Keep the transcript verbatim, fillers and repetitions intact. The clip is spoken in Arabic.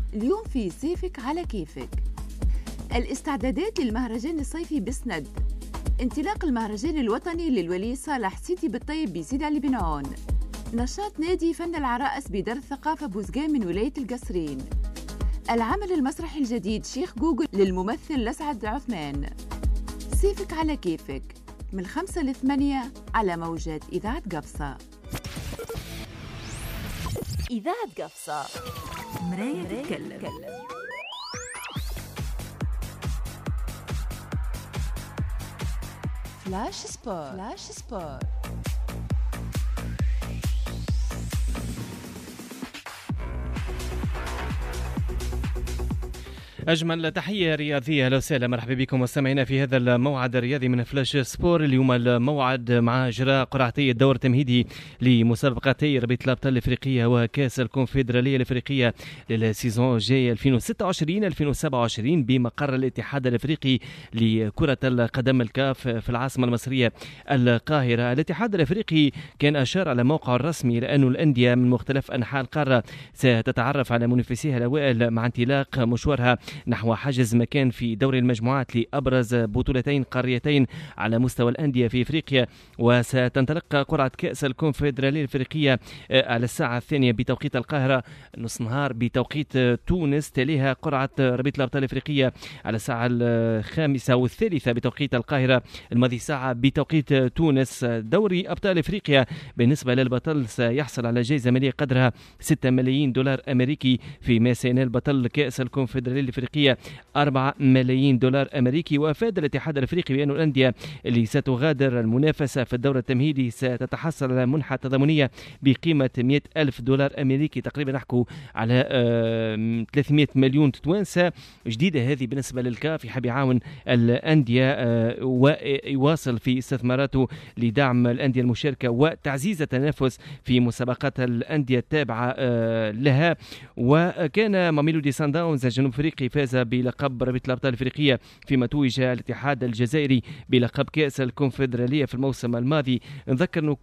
اليوم في صيفك على كيفك. الاستعدادات للمهرجان الصيفي بسند. انطلاق المهرجان الوطني للولي صالح سيدي بالطيب بسيدي علي بن عون. نشاط نادي فن العرائس بدار الثقافة بوزقان من ولاية القصرين. العمل المسرحي الجديد شيخ جوجل للممثل لسعد عثمان. صيفك على كيفك من خمسة لثمانية على موجات إذاعة قفصة. إذاعة قفصة، مراية تتكلم. فلاش سبور. فلاش سبور. أجمل تحية رياضية، أهلا وسهلا، مرحبا بكم مستمعينا في هذا الموعد الرياضي من فلاش سبور. اليوم الموعد مع إجراء قرعتي الدور التمهيدي لمسابقتي ربيع الأبطال الإفريقية وكأس الكونفدرالية الإفريقية للسيزون الجاي ألفين وستة وعشرين ألفين وسبعة وعشرين بمقر الاتحاد الإفريقي لكرة القدم الكاف في العاصمة المصرية القاهرة. الاتحاد الإفريقي كان أشار على موقعه الرسمي إلى أن الأندية من مختلف أنحاء القارة ستتعرف على منافسيها الأوائل مع انطلاق مشوارها نحو حجز مكان في دور المجموعات لأبرز بطولتين قاريتين على مستوى الأندية في إفريقيا. وستنطلق قرعة كأس الكونفدرالية الإفريقية على الساعة الثانية بتوقيت القاهرة، نصف نهار بتوقيت تونس. تليها قرعة ربيع الأبطال الإفريقية على الساعة الخامسة والثالثة بتوقيت القاهرة، الماضي ساعة بتوقيت تونس. دوري أبطال إفريقيا بالنسبة للبطل سيحصل على جائزة مالية قدرها ستة ملايين دولار أمريكي، فيما سينال بطل كأس الكونفدرالية الإفريقية أربعة ملايين دولار أمريكي. وأفاد الاتحاد الأفريقي بأن الأندية اللي ستغادر المنافسة في الدور التمهيدي ستتحصل على منحة تضامنية بقيمة مئة ألف دولار أمريكي، تقريبا نحكوا على ثلاثمئة مليون توانسة جديدة. هذه بالنسبة للكاف يحب يعاون الأندية ويواصل في استثماراته لدعم الأندية المشاركة وتعزيز التنافس في مسابقات الأندية التابعة لها. وكان ماميلودي سان داونز الجنوب افريقي فاز بلقب رابطة الابطال الافريقيه، فيما توج الاتحاد الجزائري بلقب كاس الكونفدراليه في الموسم الماضي. نذكر انه